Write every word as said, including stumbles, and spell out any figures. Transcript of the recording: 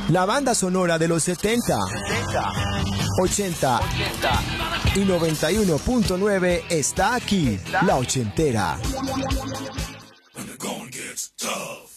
La banda sonora de los setenta, ochenta y noventa y uno punto nueve está aquí. La ochentera. When the going gets tough.